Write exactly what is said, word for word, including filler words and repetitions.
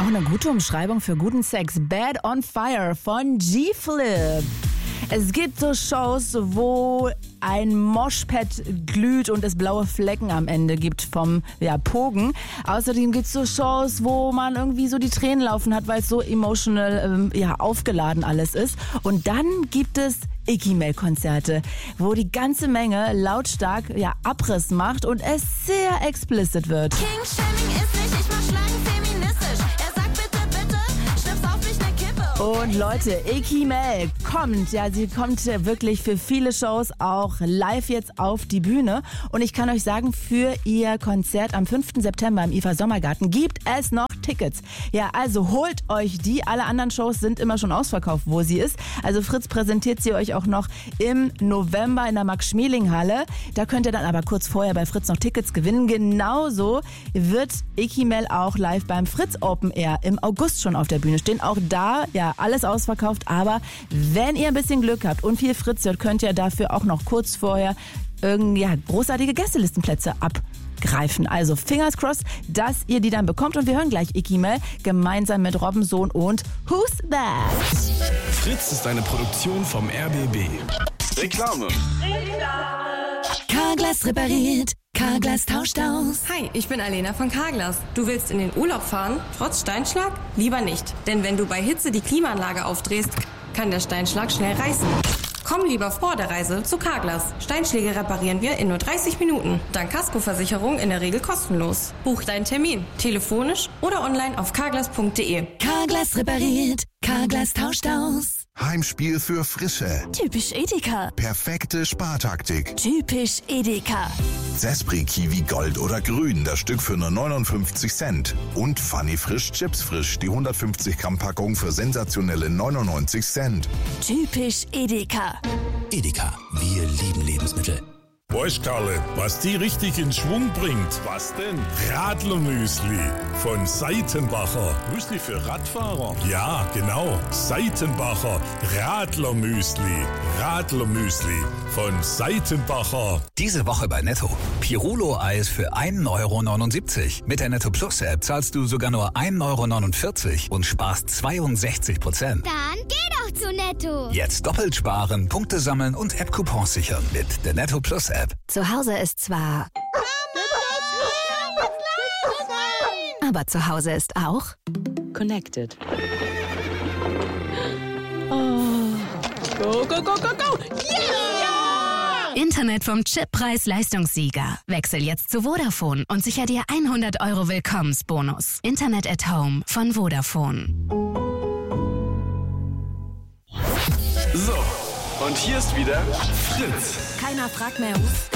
Auch eine gute Umschreibung für guten Sex. Bad on Fire von G-Flip. Es gibt so Shows, wo ein Moshpad glüht und es blaue Flecken am Ende gibt vom ja, Pogen. Außerdem gibt es so Shows, wo man irgendwie so die Tränen laufen hat, weil es so emotional ähm, ja, aufgeladen alles ist. Und dann gibt es Icky-Mail-Konzerte, wo die ganze Menge lautstark ja, Abriss macht und es sehr explicit wird. King-Shaming ist nicht, ich mach Schlangen feministisch. Er sagt bitte, bitte, schnipp's auf mich ne Kippe. Und Leute, Icky-Mail kommt, ja, sie kommt wirklich für viele Shows auch live jetzt auf die Bühne. Und ich kann euch sagen, für ihr Konzert am fünften September im I F A Sommergarten gibt es noch Tickets. Ja, also holt euch die. Alle anderen Shows sind immer schon ausverkauft, wo sie ist. Also Fritz präsentiert sie euch auch noch im November in der Max-Schmeling-Halle. Da könnt ihr dann aber kurz vorher bei Fritz noch Tickets gewinnen. Genauso wird Icky-Mail auch live beim Fritz Open Air im August schon auf der Bühne stehen. Auch da, ja, alles ausverkauft. Aber wenn ihr ein bisschen Glück habt und viel Fritz hört, könnt ihr dafür auch noch kurz vorher irgendwie ja, großartige Gästelistenplätze abgreifen. Also fingers crossed, dass ihr die dann bekommt. Und wir hören gleich Icky-Mail gemeinsam mit Robbensohn und Who's That? Fritz ist eine Produktion vom R B B. Reklame. Carglass repariert. Carglass tauscht aus. Hi, ich bin Alena von Carglass. Du willst in den Urlaub fahren, trotz Steinschlag? Lieber nicht. Denn wenn du bei Hitze die Klimaanlage aufdrehst, kann der Steinschlag schnell reißen. Komm lieber vor der Reise zu Carglass. Steinschläge reparieren wir in nur dreißig Minuten. Dank Kaskoversicherung in der Regel kostenlos. Buch deinen Termin, telefonisch oder online auf carglass punkt de. Carglass repariert. Carglass tauscht aus. Heimspiel für Frische. Typisch Edeka. Perfekte Spartaktik. Typisch Edeka. Zespri Kiwi Gold oder Grün, das Stück für nur neunundfünfzig Cent. Und Funny Frisch Chips Frisch, die hundertfünfzig Gramm Packung für sensationelle neunundneunzig Cent. Typisch Edeka. Edeka, wir lieben Lebensmittel. Weißt Karle, was die richtig in Schwung bringt? Was denn? Radlermüsli von Seitenbacher. Müsli für Radfahrer? Ja, genau. Seitenbacher Radlermüsli. Radlermüsli von Seitenbacher. Diese Woche bei Netto. Pirolo-Eis für ein Euro neunundsiebzig. Mit der Netto Plus App zahlst du sogar nur ein Euro neunundvierzig und sparst zweiundsechzig Prozent. Dann geh doch zu Netto. Jetzt doppelt sparen, Punkte sammeln und App-Coupons sichern mit der Netto Plus App. Zu Hause ist zwar... Aber zu Hause ist auch... Connected. Oh. Go, go, go, go, go! Yeah! Internet vom Chippreis-Leistungssieger. Wechsel jetzt zu Vodafone und sicher dir hundert Euro Willkommensbonus. Internet at Home von Vodafone. So, und hier ist wieder Fritz. Keiner fragt mehr,